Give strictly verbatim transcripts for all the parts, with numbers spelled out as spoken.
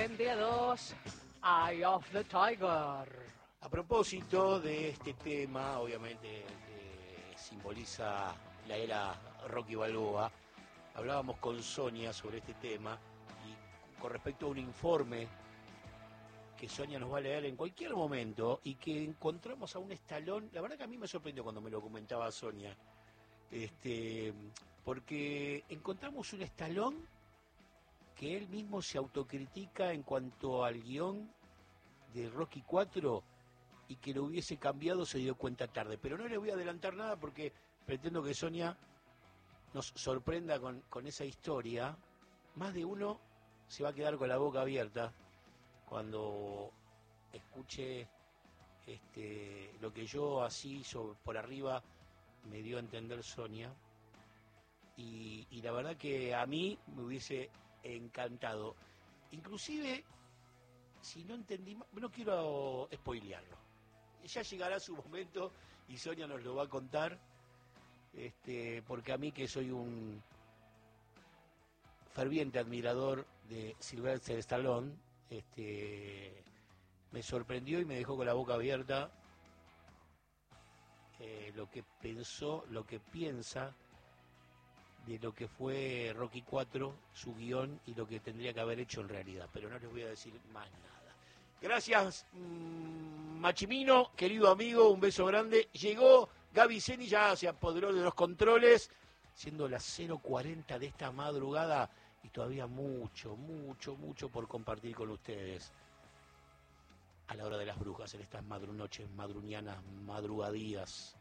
en D A dos, Eye of the Tiger. A propósito de este tema, obviamente que simboliza la era Rocky Balboa, hablábamos con Sonia sobre este tema y con respecto a un informe que Sonia nos va a leer en cualquier momento y que encontramos a un Stallone. La verdad que a mí me sorprendió cuando me lo comentaba Sonia, este, porque encontramos un Stallone que él mismo se autocritica en cuanto al guión de Rocky cuatro y que lo hubiese cambiado se dio cuenta tarde. Pero no le voy a adelantar nada porque pretendo que Sonia nos sorprenda con, con esa historia. Más de uno se va a quedar con la boca abierta cuando escuche este, lo que yo así sobre, por arriba me dio a entender Sonia. Y, y la verdad que a mí me hubiese encantado. Inclusive, si no entendí, no quiero spoilearlo. Ya llegará su momento y Sonia nos lo va a contar, este, porque a mí, que soy un ferviente admirador de Sylvester Stallone, este, me sorprendió y me dejó con la boca abierta eh, lo que pensó, lo que piensa de lo que fue Rocky cuatro, su guión y lo que tendría que haber hecho en realidad. Pero no les voy a decir más nada. Gracias, mmm, Machimino, querido amigo, un beso grande. Llegó Gaby Zeni, ya se apoderó de los controles, siendo las cero cuarenta de esta madrugada y todavía mucho, mucho, mucho por compartir con ustedes. A la hora de las brujas, en estas madrunoches, madruñanas, madrugadías.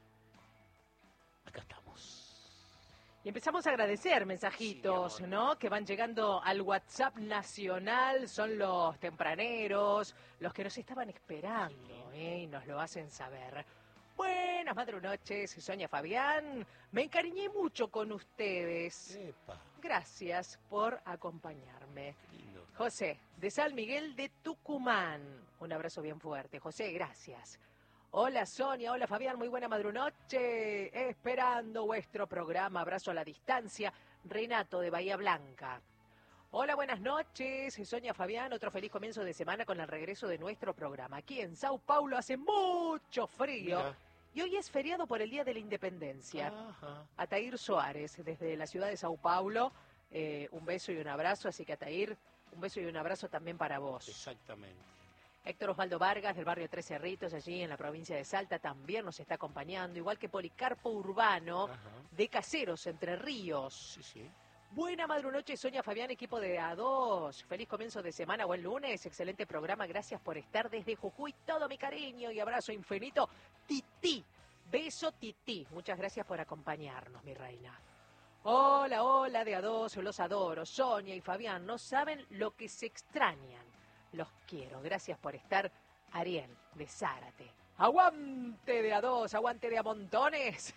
Acá estamos. Y empezamos a agradecer mensajitos, sí, ¿no? Que van llegando al WhatsApp nacional, son los tempraneros, los que nos estaban esperando, sí. ¿eh? Y nos lo hacen saber. Buenas madrunoches, Sonia Fabián. Me encariñé mucho con ustedes. Epa. Gracias por acompañarme. Lindo. José, de San Miguel de Tucumán. Un abrazo bien fuerte. José, gracias. Hola Sonia, hola Fabián, muy buena madrunoche, esperando vuestro programa, abrazo a la distancia, Renato de Bahía Blanca. Hola, buenas noches, Sonia Fabián, otro feliz comienzo de semana con el regreso de nuestro programa. Aquí en Sao Paulo hace mucho frío. Mira. Y hoy es feriado por el Día de la Independencia. Ajá. Ataír Suárez, desde la ciudad de Sao Paulo, eh, un beso y un abrazo, así que Ataír, un beso y un abrazo también para vos. Exactamente. Héctor Osvaldo Vargas, del barrio Tres Cerritos, allí en la provincia de Salta, también nos está acompañando, igual que Policarpo Urbano, ajá, de Caseros, Entre Ríos. Sí, sí. Buena madrunoche, Sonia Fabián, equipo de A dos. Feliz comienzo de semana, buen lunes, excelente programa, gracias por estar desde Jujuy. Todo mi cariño y abrazo infinito. Tití, beso Tití. Muchas gracias por acompañarnos, mi reina. Hola, hola de A dos, los adoro. Sonia y Fabián, no saben lo que se extrañan. Los quiero. Gracias por estar. Ariel, de Zárate. ¡Aguante de A dos! ¡Aguante de a montones!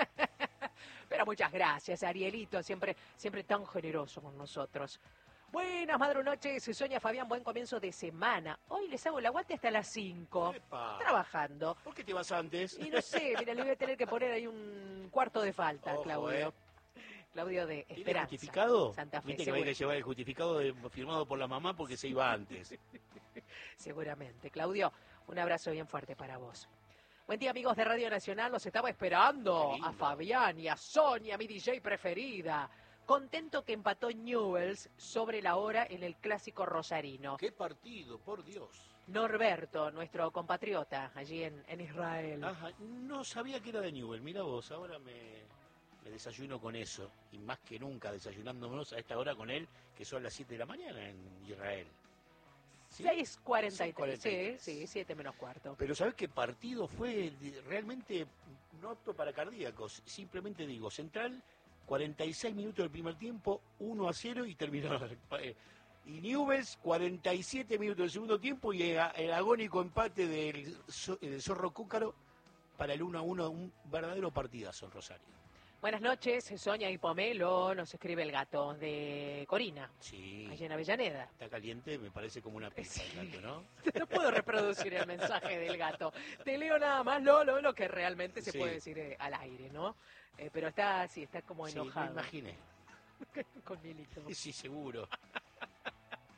Pero muchas gracias, Arielito. Siempre, siempre tan generoso con nosotros. Buenas madrunoches, Sonia Fabián. Buen comienzo de semana. Hoy les hago el aguante hasta las cinco. Epa. Trabajando. ¿Por qué te vas antes? Y no sé, mira, le voy a tener que poner ahí un cuarto de falta, Ojo, Claudio. Eh. Claudio de Esperanza. ¿Tiene justificado? Santa Fe. Viste que va a ir a llevar el justificado de, firmado por la mamá porque se iba antes. Seguramente. Claudio, un abrazo bien fuerte para vos. Buen día, amigos de Radio Nacional. Los estaba esperando a Fabián y a Sonia, mi D J preferida. Contento que empató Newell's sobre la hora en el clásico rosarino. ¡Qué partido, por Dios! Norberto, nuestro compatriota, allí en, en Israel. Ajá, no sabía que era de Newell. Mira vos, ahora me... Me desayuno con eso, y más que nunca desayunándonos a esta hora con él, que son las siete de la mañana en Israel. ¿Sí? seis cuarenta y tres, sí, sí, siete menos cuarto. Pero ¿sabés qué partido fue? Realmente no apto para cardíacos, simplemente digo, Central, cuarenta y seis minutos del primer tiempo, uno a cero y terminó. Y Newell's, cuarenta y siete minutos del segundo tiempo y el agónico empate del, del Zorro Cúcaro para el uno a uno, un verdadero partidazo en Rosario. Buenas noches, Sonia y Pomelo, nos escribe el gato de Corina. Sí. Allí en Avellaneda. Está caliente, me parece como una pizza sí. El gato, ¿no? No puedo reproducir el mensaje del gato. Te leo nada más lo, lo, lo que realmente se sí. puede decir eh, al aire, ¿no? Eh, pero está, sí, está como enojado. Sí, me imaginé. Con Milito. Sí, seguro.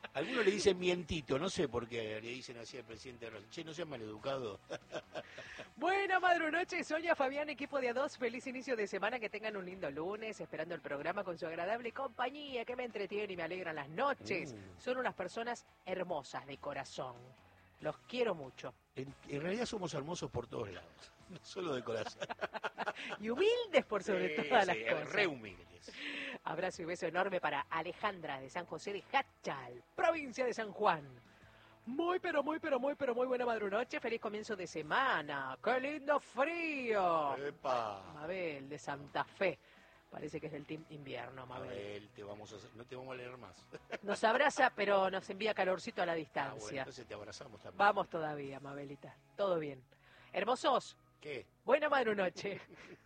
Algunos le dicen mientito, no sé por qué le dicen así al presidente de Racing. Che, no sean maleducados. Buena madrunoche, Sonia, Fabián, equipo de A dos. Feliz inicio de semana, que tengan un lindo lunes, esperando el programa con su agradable compañía, que me entretiene y me alegran las noches. Mm. Son unas personas hermosas de corazón. Los quiero mucho. En, en realidad somos hermosos por todos lados, no solo de corazón. Y humildes por sobre Sí, todas sí, las cosas. re humildes. Abrazo y beso enorme para Alejandra de San José de Hachal, provincia de San Juan. Muy, pero muy, pero muy, pero muy buena madrunoche. Feliz comienzo de semana. ¡Qué lindo frío! Epa. Mabel de Santa Fe. Parece que es del team invierno, Mabel. Mabel, te vamos a hacer- no te vamos a leer más. Nos abraza, pero nos envía calorcito a la Ah, bueno, distancia. entonces te abrazamos también. Vamos todavía, Mabelita. Todo bien. Hermosos, ¿Qué? buena madrunoche.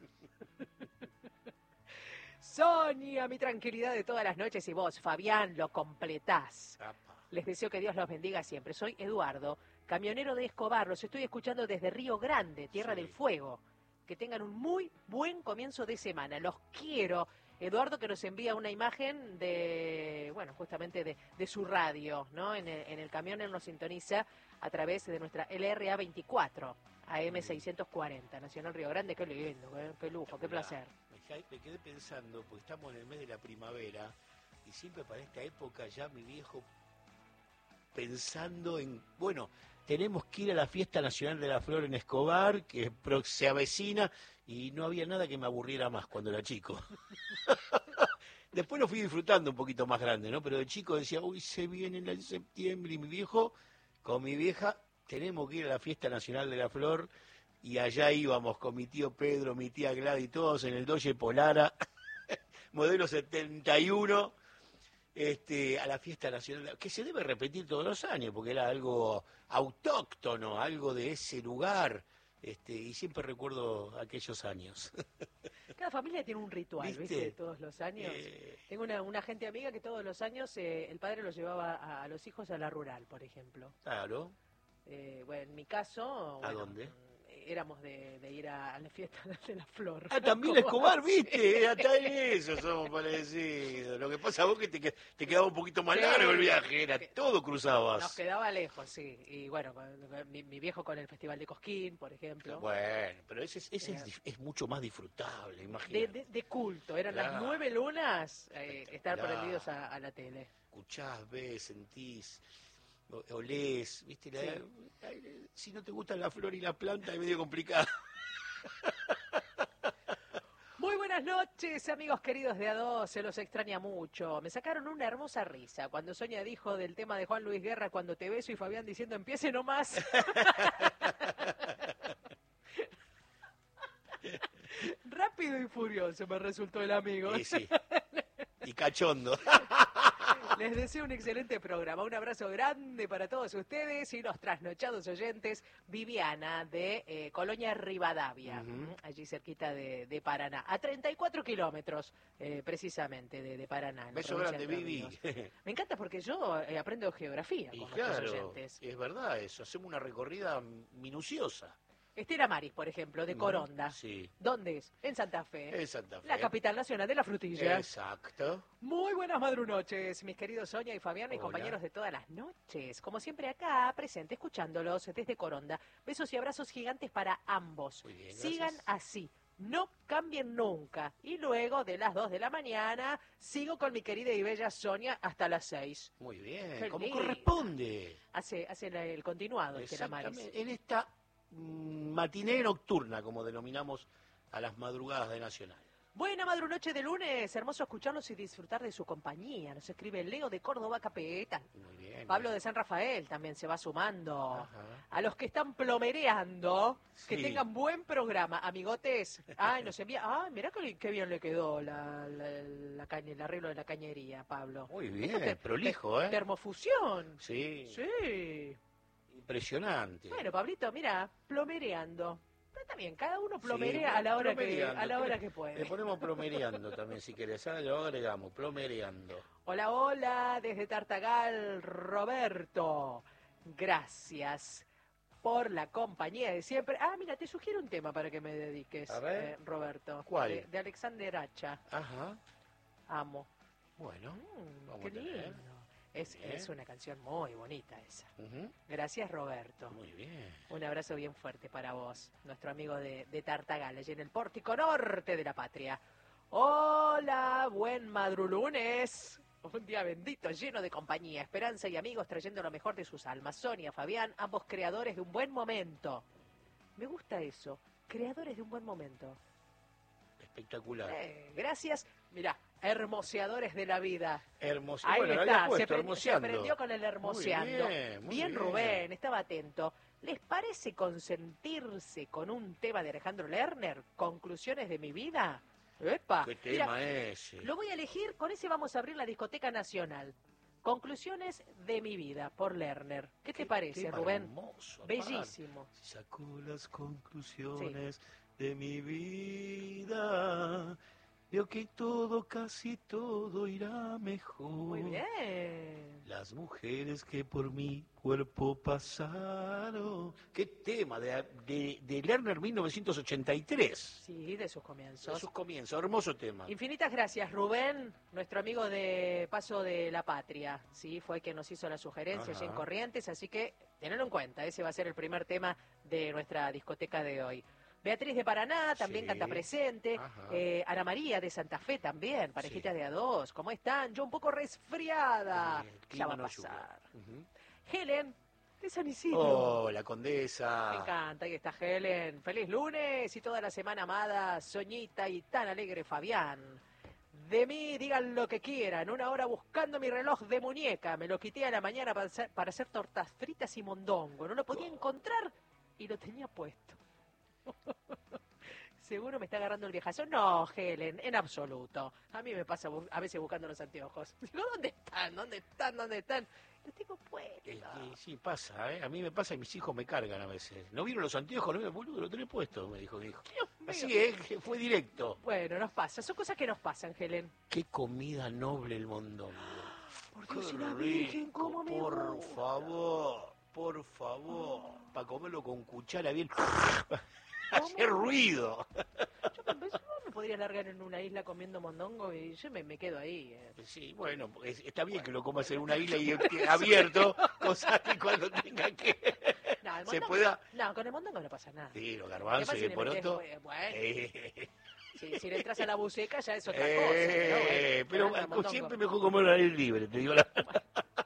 Sonia, mi tranquilidad de todas las noches, y vos, Fabián, lo completás. Apa. Les deseo que Dios los bendiga siempre. Soy Eduardo, camionero de Escobar. Los estoy escuchando desde Río Grande, Tierra Sí. del Fuego. Que tengan un muy buen comienzo de semana. Los quiero. Eduardo, que nos envía una imagen de, bueno, justamente de, de su radio, ¿no? En el, en el camión él nos sintoniza a través de nuestra L R A veinticuatro, A M seiscientos cuarenta, Nacional Río Grande. Qué lindo, ¿eh? Qué lujo, qué placer. Me quedé- me quedé pensando, porque estamos en el mes de la primavera, y siempre para esta época ya mi viejo pensando en, bueno, tenemos que ir a la Fiesta Nacional de la Flor en Escobar, que pro- se avecina, y no había nada que me aburriera más cuando era chico. Después lo fui disfrutando un poquito más grande, ¿no? Pero de chico decía, uy, se viene en septiembre, y mi viejo, con mi vieja, tenemos que ir a la Fiesta Nacional de la Flor, y allá íbamos con mi tío Pedro, mi tía Gladys, todos en el Dodge Polara, modelo setenta y uno, este, a la Fiesta Nacional, que se debe repetir todos los años, porque era algo autóctono, algo de ese lugar, este, y siempre recuerdo aquellos años. Cada familia tiene un ritual, ¿viste? ¿Viste? Todos los años. Eh, Tengo una, una gente amiga que todos los años eh, el padre los llevaba a, a los hijos a la rural, por ejemplo. claro, Eh, bueno, en mi caso... ¿A bueno, dónde? mm, éramos de, de ir a, a la fiesta de la flor. ah, también Escobar, ¿viste? Hasta en eso somos parecidos. Lo que pasa vos que te, que- te quedaba un poquito más Sí. largo el viaje, era todo cruzabas. Nos quedaba lejos, sí. Y bueno, con- con mi, mi viejo con el Festival de Cosquín, por ejemplo. Bueno, pero ese, es, ese es, Eh. dif- es mucho más disfrutable, De, imagínate. de- de culto, eran las Claro. nueve lunas eh, estar Claro. prendidos a, a la tele. Escuchás, ves, sentís, o- olés, ¿viste? La- Sí. ay, si no te gustan la flor y la planta es medio complicado. Muy buenas noches, amigos queridos de A dos, se los extraña mucho. Me sacaron una hermosa risa cuando Sonia dijo del tema de Juan Luis Guerra, cuando te beso, y Fabián diciendo empiece nomás. Rápido y furioso me resultó el amigo. Y sí, y cachondo. Les deseo un excelente programa. Un abrazo grande para todos ustedes y los trasnochados oyentes. Viviana de eh, Colonia Rivadavia, Ujú. ¿m? allí cerquita de, de Paraná. A treinta y cuatro kilómetros, eh, precisamente, de, de Paraná. en la Beso provincia grande, de Entre Vivi. Ríos. Me encanta porque yo eh, aprendo geografía Y con nuestros claro, oyentes. es verdad eso, hacemos una recorrida minuciosa. Estela Maris, por ejemplo, de Coronda. Sí, ¿Dónde es? En Santa Fe. en Santa Fe. La capital nacional de la frutilla. Exacto. Muy buenas madrunoches, mis queridos Sonia y Fabián, mis Hola. compañeros de todas las noches. Como siempre acá, presente, escuchándolos desde Coronda. Besos y abrazos gigantes para ambos. Muy bien, Sigan gracias. así, no cambien nunca. Y luego de las dos de la mañana, sigo con mi querida y bella Sonia hasta las seis. Muy bien, Qué como lindo. corresponde. Hace, hace la- el continuado, Estela Maris. Exactamente. En esta mm, matiné nocturna, como denominamos a las madrugadas de Nacional. Buena madrunoche de lunes, hermoso escucharlos y disfrutar de su compañía. Nos escribe Leo de Córdoba, Capital. Muy bien. Pablo de San Rafael también se va sumando. Ajá. A los que están plomereando, que Sí. tengan buen programa, amigotes. Ay, nos envía. Ay, mirá qué, qué bien le quedó la, la, la caña- el arreglo de la cañería, Pablo. Muy Esto bien, te- prolijo, ¿eh? Termofusión. Sí, Sí. impresionante. Bueno, Pablito, mira, plomereando. Pero está bien, cada uno Sí, plomerea a la hora que plomereando. a la hora que Le puede. ponemos plomereando también, si querés. Ahora lo agregamos, plomereando. Hola, hola, desde Tartagal, Roberto. Gracias por la compañía de siempre. Ah, mira, te sugiero un tema para que me dediques, A ver. eh, Roberto. ¿Cuál? De, de Alexander Hacha. Ajá, Amo. bueno. Mm, Vamos qué a tener. lindo. Es, es una canción muy bonita esa. Uh-huh. Gracias, Roberto. Muy bien. Un abrazo bien fuerte para vos, nuestro amigo de, de Tartagal, allí en el Pórtico Norte de la Patria. Hola, buen madrulunes. Un día bendito, lleno de compañía, esperanza y amigos trayendo lo mejor de sus almas. Sonia, Fabián, ambos creadores de un buen momento. Me gusta eso, creadores de un buen momento. Espectacular. Eh, gracias. Mirá, hermoseadores de la vida. Hermoso. Ahí Bueno, lo está, había puesto, se, pre- se hermoseando. prendió con el hermoseando. Muy bien, muy bien, bien. Rubén, estaba atento. ¿Les parece consentirse con un tema de Alejandro Lerner? ¿Conclusiones de mi vida? ¡Epa! ¿Qué Mira, tema ese? lo voy a elegir, con ese vamos a abrir la discoteca nacional. Conclusiones de mi vida, por Lerner. ¿Qué, ¿Qué te parece, tema Rubén? Hermoso, Bellísimo. Sacó las conclusiones sí. de mi vida. Veo que todo, casi todo irá mejor. Muy bien. Las mujeres que por mi cuerpo pasaron. ¿Qué tema? De, de, de Lerner mil novecientos ochenta y tres. Sí, de sus comienzos. De sus comienzos, hermoso tema. Infinitas gracias, Rubén, nuestro amigo de Paso de la Patria. Sí, fue quien nos hizo la sugerencia allí en Corrientes, así que tenedlo en cuenta, ese va a ser el primer tema de nuestra discoteca de hoy. Beatriz de Paraná también sí. canta presente. Eh, Ana María de Santa Fe también, parejitas sí. de a dos. ¿Cómo están? Yo un poco resfriada. Ya va a pasar. Uh-huh. Helen de San Isidro. Oh, la condesa. Me encanta, ahí está Helen. Feliz lunes y toda la semana amada, Soñita y tan alegre Fabián. De mí digan lo que quieran, una hora buscando mi reloj de muñeca. Me lo quité a la mañana para hacer, para hacer tortas fritas y mondongo. No lo podía oh. encontrar y lo tenía puesto. ¿Seguro me está agarrando el viejazo? No, Helen, en absoluto. A mí me pasa a veces buscando los anteojos. Digo, ¿dónde están? ¿Dónde están? ¿Dónde están? Los tengo puestos. Eh, eh, sí, pasa, ¿eh? A mí me pasa y mis hijos me cargan a veces. ¿No vieron los anteojos? No vieron, boludo, lo tenés puesto, me dijo mi hijo. Así, ¿eh? Fue directo. Bueno, nos pasa. Son cosas que nos pasan, Helen. Qué comida noble el mondongo. Por Dios y la Virgen, ¿cómo me Por gusta? favor, por favor. Oh. Para comerlo con cuchara bien... hacer ruido. Yo me, yo me podría largar en una isla comiendo mondongo y yo me, me quedo ahí. Eh. Sí, bueno, es, está bien bueno, que lo comas en una isla y abierto, cosa que cuando tenga que... No, el mondongo, se pueda... no, con el mondongo no pasa nada. Sí, los garbanzos y el poroto... Bueno, eh. si, si le entras a la buceca ya es otra eh, cosa. Pero, bueno, pero siempre mejor comerlo al aire libre, te digo la verdad.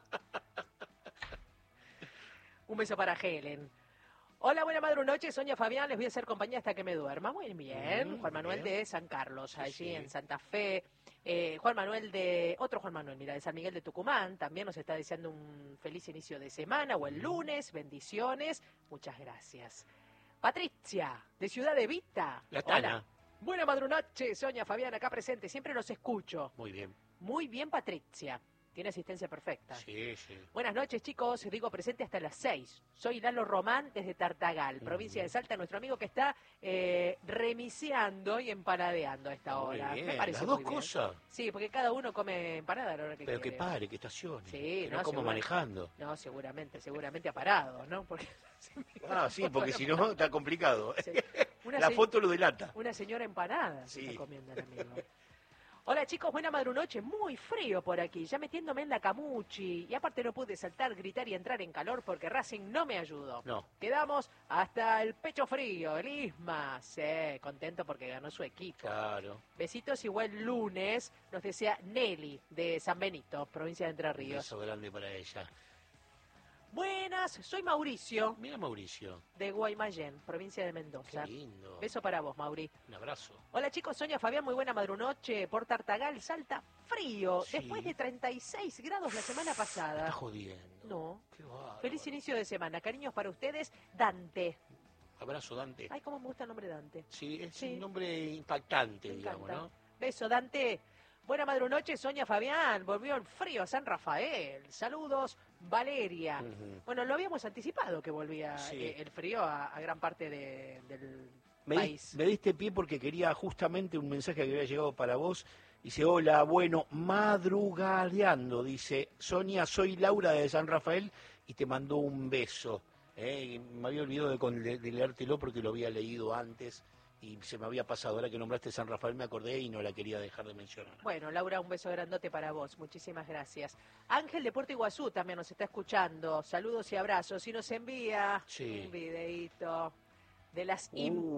Un beso para Helen. Hola, buena madre, noche, Sonia Fabián, les voy a hacer compañía hasta que me duerma. Muy bien, mm, Juan Manuel bien. de San Carlos, allí sí, sí. en Santa Fe. Eh, Juan Manuel de, otro Juan Manuel, mira, de San Miguel de Tucumán, también nos está deseando un feliz inicio de semana o el lunes, bendiciones, muchas gracias. Patricia, de Ciudad de Vita. La Tana. Hola. Buena madre, noche, Sonia Fabián, acá presente, siempre los escucho. Muy bien. Muy bien, Patricia. Tiene asistencia perfecta. Sí, sí. Buenas noches, chicos. Digo presente hasta las seis. Soy Lalo Román desde Tartagal, uh-huh. provincia de Salta, nuestro amigo que está eh, remiseando y empanadeando a esta muy hora. Bien. Me parece Las dos bien. Cosas. Sí, porque cada uno come empanada a la hora que Pero quiere. que pare, que estacione. Sí, que no, no como manejando. No, seguramente, seguramente ha parado, ¿no? Porque ah, sí, porque si no está complicado. Sí. Una la foto lo delata. Una señora empanada sí. se está comiendo el amigo. Hola chicos, buena madrunoche, muy frío por aquí, ya metiéndome en la camuchi. Y aparte no pude saltar, gritar y entrar en calor porque Racing no me ayudó. No. Quedamos hasta el pecho frío, el Isma. Sí, contento porque ganó su equipo. Claro. Besitos igual lunes, nos desea Nelly de San Benito, provincia de Entre Ríos. Un beso grande para ella. Buenas, soy Mauricio. Mira Mauricio. De Guaymallén, provincia de Mendoza. Qué lindo. Beso para vos, Mauri. Un abrazo. Hola chicos, Sonia Fabián, muy buena madrunoche. Por Tartagal, Salta, frío. Sí. Después de treinta y seis grados la semana pasada. Me está jodiendo. No. Qué bárbaro. Feliz inicio de semana. Cariños para ustedes, Dante. Abrazo, Dante. Ay, cómo me gusta el nombre Dante. Sí, es sí. un nombre impactante, digamos, ¿no? Beso, Dante. Buena madrunoche, Sonia Fabián. Volvió el frío a San Rafael. Saludos, Valeria. Uh-huh. Bueno, lo habíamos anticipado que volvía sí. eh, el frío a, a gran parte de, del me país. Di, me diste pie porque quería justamente un mensaje que había llegado para vos. Dice, hola, bueno, madrugadeando. Dice, Sonia, soy Laura de San Rafael y te mandó un beso. ¿eh? Me había olvidado de, de, de leértelo porque lo había leído antes y se me había pasado. Ahora que nombraste San Rafael me acordé y no la quería dejar de mencionar. Bueno, Laura, un beso grandote para vos. Muchísimas gracias. Ángel de Puerto Iguazú también nos está escuchando. Saludos y abrazos. Y nos envía Sí. un videíto de las Uh.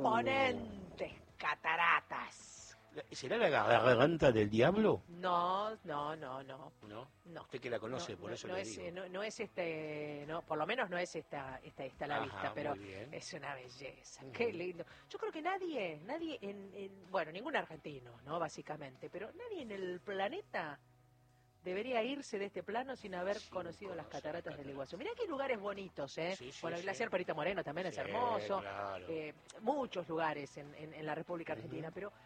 imponentes cataratas. ¿Será la garganta del diablo? No, no, no, no. ¿No? No. Usted que la conoce, No, por no, eso no le es, digo. eh, no, no es este, no, por lo menos no es esta, esta, esta la Ajá, vista, pero muy bien. es una belleza. Ujú. Qué lindo. Yo creo que nadie, nadie en, en- bueno, ningún argentino, ¿no? Básicamente, pero nadie en el planeta debería irse de este plano sin haber Sin conocido las conocer cataratas las del cataratas. Iguazú. Mirá qué lugares bonitos, ¿eh? Sí, sí, bueno, el sí. glaciar Perito Moreno también es Sí, hermoso. claro. eh, muchos lugares en, en- en la República Argentina, Ujú. pero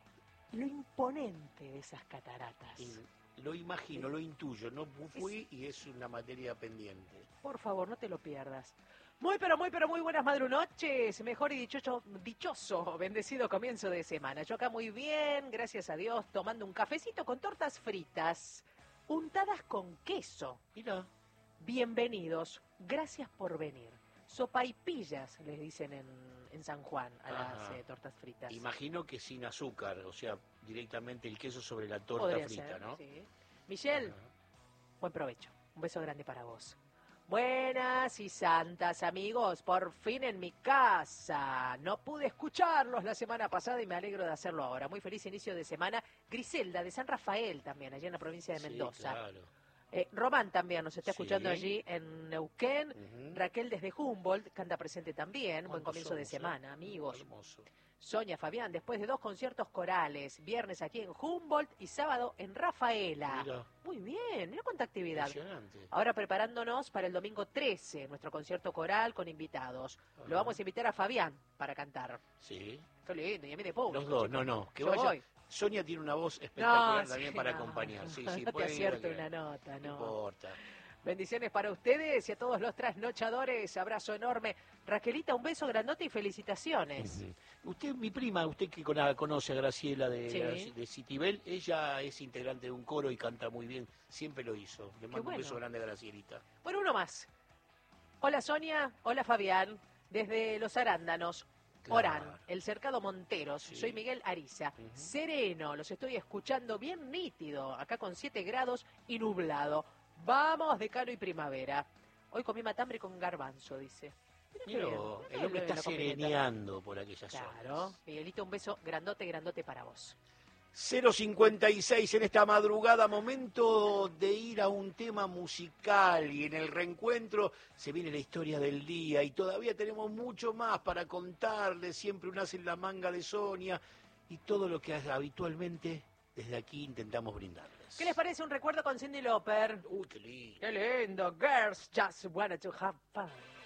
lo imponente de esas cataratas. Y lo imagino, lo intuyo, no fui y es una materia pendiente. Por favor, no te lo pierdas. Muy, pero muy, pero muy buenas madrunoches. Mejor y dichoso, dichoso, bendecido comienzo de semana. Yo acá muy bien, gracias a Dios, tomando un cafecito con tortas fritas, untadas con queso. Mira, Bienvenidos, gracias por venir. Sopaipillas, les dicen en, en San Juan a las Ajá. eh, tortas fritas. imagino que sin azúcar, o sea, directamente el queso sobre la torta Podría frita, ser, ¿no? sí. Michelle, Ajá. buen provecho. Un beso grande para vos. Buenas y santas amigos, por fin en mi casa. No pude escucharlos la semana pasada y me alegro de hacerlo ahora. Muy feliz inicio de semana. Griselda de San Rafael también, allá en la provincia de Sí, Mendoza. claro. Eh, Román también nos está Sí. escuchando allí en Neuquén. Ujú. Raquel desde Humboldt, canta presente también. Buen ¿Cuántos comienzo de somos, eh? semana, amigos. Hermoso. Sonia Fabián, después de dos conciertos corales, viernes aquí en Humboldt y sábado en Rafaela. Mira, Muy bien, mira cuánta actividad. impresionante. Ahora preparándonos para el domingo trece, nuestro concierto coral con invitados. Lo Ajá. vamos a invitar a Fabián para cantar. Sí. Qué lindo, y a mí de público. Los dos, chicos. no, no. Que Yo vaya. voy. Sonia tiene una voz espectacular No, también sí, para no, acompañar. Sí, no sí, te puede ir acierto a que- una nota, No no. importa. Bendiciones para ustedes y a todos los trasnochadores. Abrazo enorme. Raquelita, un beso grandote y felicitaciones. Ujú. Usted, mi prima, usted que con- conoce a Graciela de, Sí. de Citibel, ella es integrante de un coro y canta muy bien. Siempre lo hizo. Le mando bueno. un beso grande a Gracielita. Bueno, uno más. Hola Sonia, hola Fabián, desde Los Arándanos. Claro. Orán, el Cercado Monteros. Sí. Soy Miguel Ariza. Ujú. Sereno, los estoy escuchando bien nítido, acá con siete grados y nublado. Vamos, decano y primavera. Hoy comí matambre con garbanzo, dice. Mirá qué Mira, bien, mirá el qué hombre bien está la combineta. sereneando por aquellas Claro, zonas. Miguelito, un beso grandote, grandote para vos. cero cincuenta y seis en esta madrugada, momento de ir a un tema musical y en el reencuentro se viene la historia del día y todavía tenemos mucho más para contarles, siempre un as en la manga de Sonia y todo lo que habitualmente desde aquí intentamos brindarles. ¿Qué les parece un recuerdo con Cyndi Lauper? Uy, qué lindo. Qué lindo, girls just wanted to have fun.